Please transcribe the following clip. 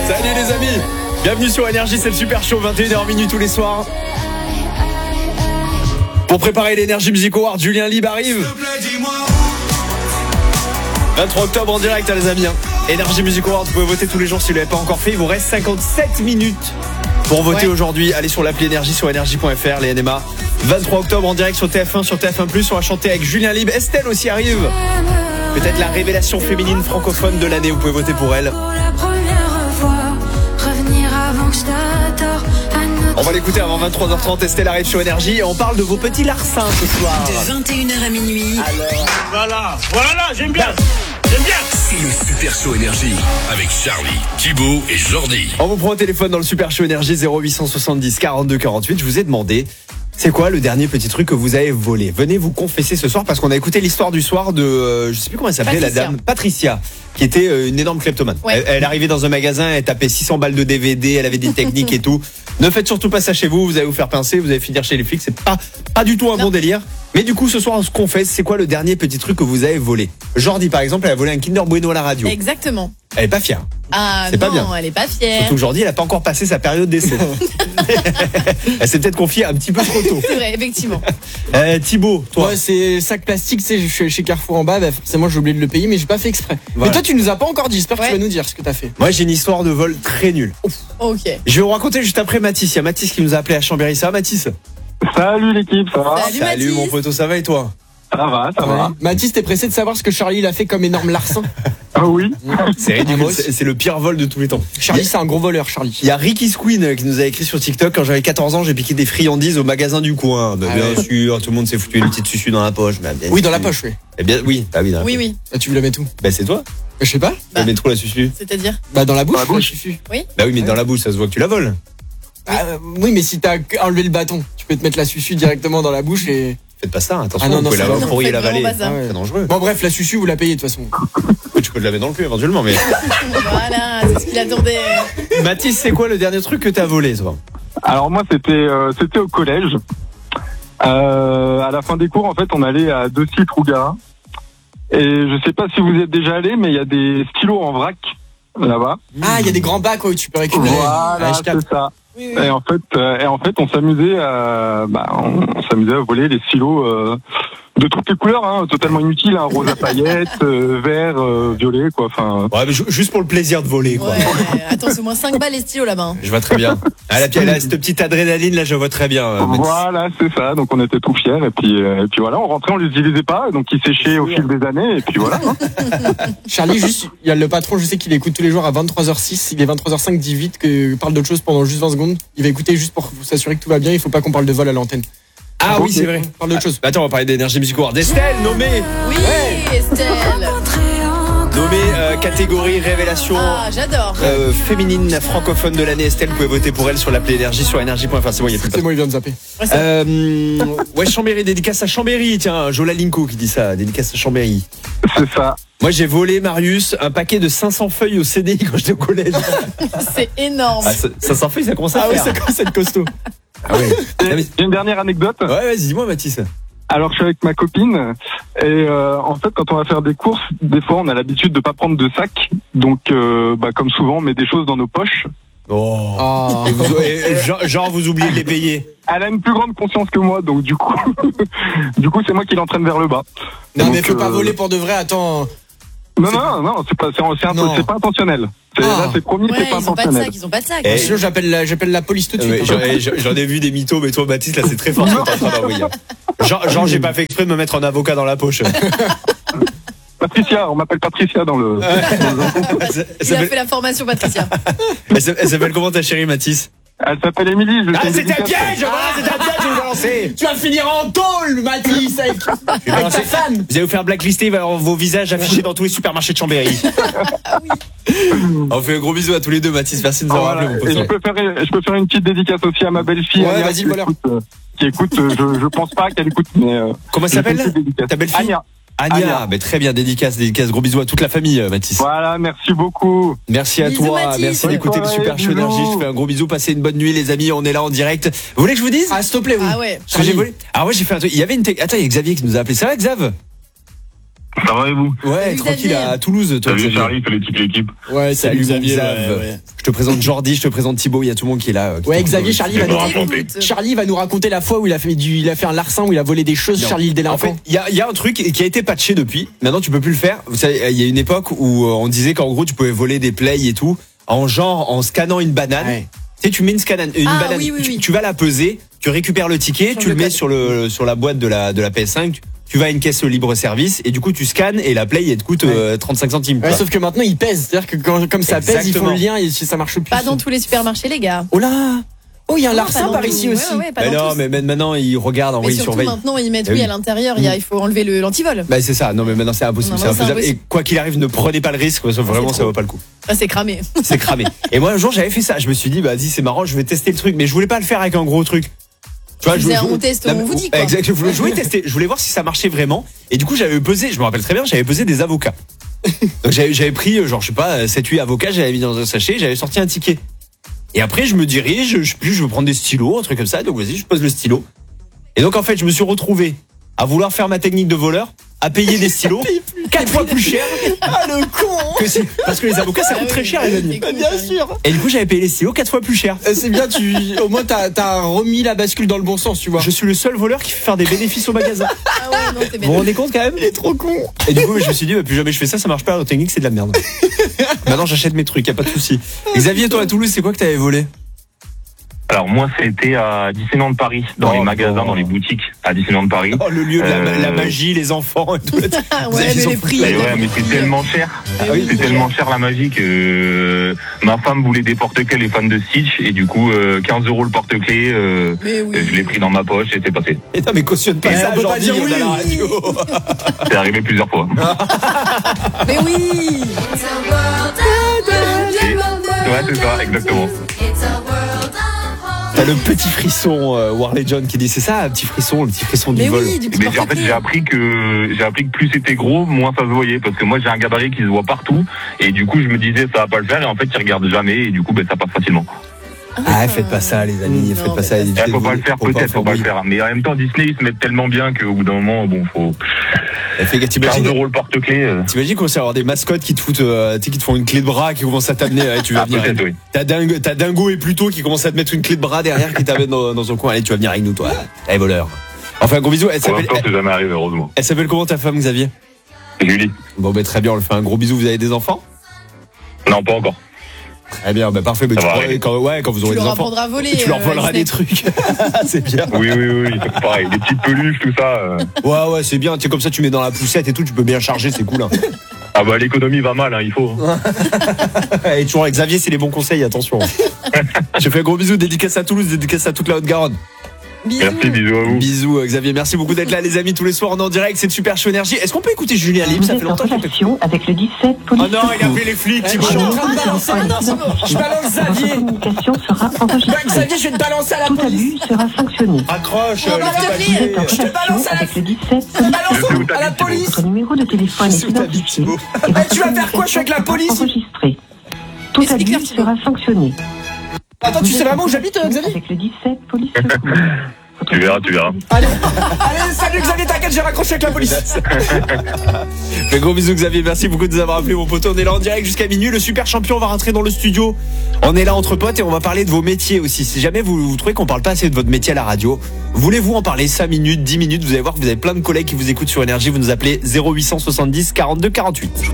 Salut les amis, bienvenue sur Énergie, c'est le Super Show, 21h tous les soirs. Pour préparer l'Energy Music Award, Julien Libre arrive. 23 octobre en direct, les amis. Énergie Music Award, vous pouvez voter tous les jours si vous ne l'avez pas encore fait. Il vous reste 57 minutes pour voter aujourd'hui. Allez sur l'appli Énergie, sur énergie.fr, les NMA. 23 octobre en direct sur TF1, sur TF1+. On va chanter avec Julien Libre. Estelle aussi arrive. Peut-être la révélation féminine francophone de l'année. Vous pouvez voter pour elle. On va l'écouter avant 23h30. Estelle arrive sur Énergie et on parle de vos petits larcins ce soir. De 21h à minuit. Alors... Voilà, j'aime bien. C'est le Super Show Énergie avec Charlie, Thibaut et Jordi. On vous prend au téléphone dans le Super Show Énergie 0870 42 48. Je vous ai demandé, c'est quoi le dernier petit truc que vous avez volé? Venez vous confesser ce soir parce qu'on a écouté l'histoire du soir de, je sais plus comment elle s'appelait, la dame Patricia, qui était une énorme kleptomane. Ouais. Elle arrivait dans un magasin, elle tapait 600 balles de DVD, elle avait des techniques et tout. Ne faites surtout pas ça chez vous, vous allez vous faire pincer, vous allez finir chez les flics, c'est pas du tout un bon délire. Mais du coup, ce soir, on se confesse, c'est quoi le dernier petit truc que vous avez volé? Jordi, par exemple, elle a volé un Kinder Bueno à la radio. Exactement. Elle est pas fière. Ah c'est non, pas bien. Elle est pas fière. Surtout que Jordi, elle a pas encore passé sa période d'essai. Elle s'est peut-être confiée un petit peu trop tôt. C'est vrai, effectivement. Thibaut, toi. Ouais, c'est sac plastique, tu sais, je suis chez Carrefour en bas, bah forcément j'ai oublié de le payer, mais j'ai pas fait exprès. Voilà. Mais toi, tu nous as pas encore dit, j'espère que tu vas nous dire ce que t'as fait. Moi, j'ai une histoire de vol très nulle. Ok. Je vais vous raconter juste après Mathis. Il y a Mathis qui nous a appelé à Chambéry. Ça va, Mathis? Salut l'équipe, ça va? Salut mon poteau, ça va et toi? Ça va. Mathis, t'es pressé de savoir ce que Charlie il a fait comme énorme larcin? Ah oui. C'est ridicule, c'est le pire vol de tous les temps. Charlie, c'est un gros voleur, Charlie. Il y a Ricky Squeen qui nous a écrit sur TikTok. Quand j'avais 14 ans, j'ai piqué des friandises au magasin du coin. Bah, bien sûr, tout le monde s'est foutu une petite susu dans la poche. Bah, oui, dans la poche, oui. Eh bien, oui, dans la poche. Oui. Bah, tu me la mets où? Bah, c'est toi. Je sais pas. Tu mets trop la susu. C'est-à-dire? Bah, dans la bouche. Dans la bouche. Oui. Bah oui, mais dans la bouche, ça se voit que tu la voles. Oui, mais si t'as enlevé le bâton, tu peux te mettre la susu directement dans la bouche et... Faites pas ça, attention, non, vous pouvez c'est la bon. pourriez l'avaler. C'est dangereux. Bon, bref, la susu, vous la payez de toute façon. Tu peux te laver dans le cul éventuellement, mais. Voilà, c'est ce qu'il attendait. Mathis, c'est quoi le dernier truc que t'as volé, toi? Alors moi c'était au collège. À la fin des cours, en fait, on allait à Deccy-Trougarin. Et je sais pas si vous y êtes déjà allé, mais il y a des stylos en vrac là-bas. Ah, il y a des grands bacs où tu peux récupérer. Voilà, c'est ça. Oui. Et en fait, on s'amusait à voler les stylos de toutes les couleurs, hein, totalement inutiles, hein, rose à paillettes, vert, violet, quoi. Enfin. Ouais, mais juste pour le plaisir de voler, quoi. Ouais, attends, c'est au moins 5 balles les stylos là-bas. Je vois très bien. Ah, là, cette petite adrénaline, là, je vois très bien. Voilà, c'est ça. Donc on était tout fiers et puis voilà, on rentrait, on les utilisait pas, donc ils séchaient au fil des années et puis voilà. Hein. Charlie, juste, il y a le patron, je sais qu'il écoute tous les jours à 23h06, il est 23h05, dit vite que parle d'autre chose pendant juste 20 secondes. Il va écouter juste pour s'assurer que tout va bien, il faut pas qu'on parle de vol à l'antenne. Ah oui, c'est vrai. Parle d'autre chose. Attends, on va parler d'Énergie Music Award. Estelle, nommée. Oui, Estelle. Nommée catégorie révélation. Ah, j'adore. Féminine francophone de l'année. Estelle, vous pouvez voter pour elle sur l'appli Énergie, sur énergie.fr. C'est bon, il y a plus de C'est bon, il vient de zapper. ouais, Chambéry, dédicace à Chambéry. Tiens, Jola Linko qui dit ça, dédicace à Chambéry. C'est ça. Moi, j'ai volé, Marius, un paquet de 500 feuilles au CDI quand j'étais au collège. C'est énorme. 500 feuilles, ça commence à faire. Ah oui, ça commence à être costaud. Ah ouais. J'ai une dernière anecdote. Ouais, vas-y, dis-moi, Mathis. Alors je suis avec ma copine et en fait quand on va faire des courses, des fois on a l'habitude de pas prendre de sac, donc comme souvent on met des choses dans nos poches. Oh. Genre vous oubliez de les payer. Elle a une plus grande conscience que moi, donc du coup c'est moi qui l'entraîne vers le bas. Non donc, mais faut pas voler pour de vrai. Attends. Non, c'est pas intentionnel. Là, c'est promis, ouais, c'est pas intentionnel. Ils ont pas de sac. Sinon, j'appelle la police tout de suite. J'en ai vu des mythos, mais toi, Baptiste, là, c'est très fort ce que t'es en train d'envoyer. Genre, j'ai pas fait exprès de me mettre un avocat dans la poche. Patricia, on m'appelle Patricia dans le. Il a fait la formation, Patricia. Elle s'appelle comment ta chérie, Mathis? Elle s'appelle Émilie. C'était un piège! Voilà, c'était un piège, je vous lancer. Tu vas finir en tôle, Mathis, avec ta femme. Vous allez vous faire blacklister, il va y avoir vos visages affichés dans tous les supermarchés de Chambéry. Ah oui. On fait un gros bisou à tous les deux, Mathis. Merci de nous avoir appelé, mon pote. Et je peux faire une petite dédicace aussi à ma belle-fille. Ouais, Anya, vas-y, le voleur. Qui écoute, je pense pas qu'elle écoute, mais. Comment elle s'appelle? Ta belle-fille? Anya, mais très bien, dédicace, gros bisous à toute la famille, Mathis. Voilà, merci beaucoup. Merci à Bisous, toi, Mathis. merci d'écouter le Super Show Énergie. Je fais un gros bisou, passez une bonne nuit, les amis, on est là en direct. Vous voulez que je vous dise? Ah, s'il te plaît, oui. Ah ouais. Ce que j'ai volé. Ah ouais, j'ai fait un truc. Il y avait il y a Xavier qui nous a appelé. Ça va, Xav? Ça va et vous? Ouais, Salut, tranquille Xavier. à Toulouse, toi. Salut Xavier. Charlie, salut toute l'équipe. Ouais, Salut salut Xavier. Xavier. Je te présente Jordi, je te présente Thibaut, il y a tout le monde qui est là. Ouais, Xavier, Charlie va, nous Écoute, Charlie va nous raconter la fois où il a fait un larcin, où il a volé des choses, Non. Charlie le En délinquant. fait, il y a un truc qui a été patché depuis. Maintenant, tu peux plus le faire. Vous savez, il y a une époque où on disait qu'en gros, tu pouvais voler des plays et tout, en scannant une banane. Ouais. Tu sais, tu mets une banane, oui, oui, oui. Tu vas la peser, tu récupères le ticket, Sur tu le le mets code. sur la boîte de la PS5. Tu vas à une caisse libre service et du coup tu scannes et la play elle te coûte 35 centimes. Ouais, quoi. sauf que maintenant il pèse, c'est-à-dire que comme ça pèse, ils font Exactement. le lien et ça marche plus. Pas dans tous les supermarchés, les gars. Oh là. Oh, il y a un Non, larcin pas dans par tous- ici ouais, aussi. ouais, pas Mais dans non, tous. mais maintenant ils regardent, en Mais vrai ils surtout surveillent. maintenant, ils mettent Eh oui oui. à l'intérieur, il faut enlever l'antivol. Bah c'est ça, non mais maintenant c'est impossible, Non, c'est non, c'est infaisable. impossible. Et quoi qu'il arrive, ne prenez pas le risque, parce que vraiment ça trop. vaut pas le coup. Ah, c'est cramé. C'est cramé. Et moi un jour j'avais fait ça, je me suis dit bah vas-y c'est marrant, je vais tester le truc, mais je voulais pas le faire avec un gros truc. Tu vois, Tu faisais un on teste, on vous dit, quoi. Exact, je voulais tester, je voulais voir si ça marchait vraiment. Et du coup j'avais pesé, je me rappelle très bien, j'avais pesé des avocats. Donc j'avais pris genre je sais pas 7-8 avocats, j'avais mis dans un sachet, j'avais sorti un ticket. Et après je me dirige, je sais plus, je veux prendre des stylos, un truc comme ça, donc vas-y je pose le stylo. Et donc en fait je me suis retrouvé à vouloir faire ma technique de voleur, à payer des stylos 4 fois plus cher Ah le con. parce que les avocats ça coûte très cher les amis. Bien sûr. Et du coup j'avais payé les stylos 4 fois plus cher. C'est bien, au moins t'as remis la bascule dans le bon sens, tu vois. Je suis le seul voleur qui fait faire des bénéfices au magasin. Ah ouais, non, c'est Vous vous rendez compte quand même? Il est trop con. Et du coup je me suis dit bah, plus jamais je fais ça marche pas, la technique c'est de la merde. Maintenant j'achète mes trucs, y a pas de souci. Xavier, toi à Toulouse c'est quoi que t'avais volé? Alors moi c'était à Disneyland Paris, dans Oh, les magasins, bon. dans les boutiques à Disneyland Paris. Oh le lieu de la Euh, magie, les enfants et tout. Ah Vous ouais, avez- ils mais ont les foutu prix. la Et gueule. ouais, mais c'est tellement cher. Ah oui, C'est tellement cher la magie que ma femme voulait des porte-clés, les fans de Stitch, et du coup 15 € le porte-clés. Mais oui. Je l'ai pris dans ma poche et c'est passé. Et non mais cautionne pas Eh, ça, on peut pas Jordi, dire on est oui. à la radio. C'est arrivé plusieurs fois. Mais oui. Ouais, c'est ça, exactement. T'as le petit frisson Warley John qui dit c'est ça, un petit frisson, le petit frisson du Mais vol. oui, du petit Mais en fait, porte-clés. j'ai appris que plus c'était gros, moins ça se voyait, parce que moi j'ai un gabarit qui se voit partout, et du coup je me disais ça va pas le faire, et en fait il regarde jamais, et du coup ça passe facilement. Ah faites pas ça les amis, Non, faites pas mais ça. Eh, faut pas le faire, peut-être, faut pas le faire. Mais en même temps, Disney, ils se mettent tellement bien qu'au bout d'un moment, bon, faut 15 T'imagines € le porte-clés. qu'on va avoir des mascottes qui te foutent, tu sais, qui te font une clé de bras, qui commencent à t'amener, tu vas Ah, venir. peut-être, oui. T'as Dingo et Pluto qui commencent à te mettre une clé de bras derrière qui t'amène dans un coin. Allez, tu vas venir avec nous, toi. Allez, voleur. Enfin, un gros bisou. Pour l'instant, c'est jamais arrivé, heureusement. Elle s'appelle comment ta femme, Xavier? Julie? Bon, ben très bien, on le fait un gros bisou. Vous avez des enfants? Non, pas encore. Très bien, bah parfait. Ça va arriver. Quand vous Tu aurez des leur enfants, apprendras à voler. tu leur voleras Disney. des trucs. C'est bien. Oui, c'est pareil. Des petites peluches, tout ça. Ouais, c'est bien. Tu sais, comme ça, tu mets dans la poussette et tout, tu peux bien charger, c'est cool. Hein. Ah bah, l'économie va mal, hein, il faut. Et toujours avec Xavier, c'est les bons conseils, attention. Je fais un gros bisou, dédicace à Toulouse, dédicace à toute la Haute-Garonne. Bisous. Merci, bisous à vous. Bisous, Xavier. Merci beaucoup d'être là, les amis, tous les soirs. On est en direct, c'est le Super Show Énergie. Est-ce qu'on peut écouter Julien Lim? Vous Ça fait êtes en longtemps qu'il relation avec le 17 Oh police. non, il a appelé les flics, Je Thibaut. suis en train de balancer. Je balance Xavier. Votre communication sera enregistrée. Xavier, je vais te balancer à la Tout police. abus sera sanctionné. Accroche, Oh, les bah, flics. s'il te plaît. Vous êtes en Je te balance relation à la- avec le 17 Je te police. balance à la police. Votre numéro de téléphone Sous est ta identifié. Thibaut. Et votre tu vas faire quoi? Je suis avec la police. enregistré. Tout Explique-leur, abus Thibaut. sera sanctionné. Attends, tu sais vraiment où j'habite, Xavier? Avec le 17 police secours. Tu verras, tu verras. Allez, salut Xavier, t'inquiète, j'ai raccroché avec la police. Un gros bisou, Xavier. Merci beaucoup de nous avoir appelé, mon poteau. On est là en direct jusqu'à minuit. Le super champion va rentrer dans le studio. On est là entre potes et on va parler de vos métiers aussi. Si jamais vous trouvez qu'on parle pas assez de votre métier à la radio, voulez-vous en parler 5 minutes, 10 minutes? Vous allez voir que vous avez plein de collègues qui vous écoutent sur Énergie. Vous nous appelez 0870 42 48.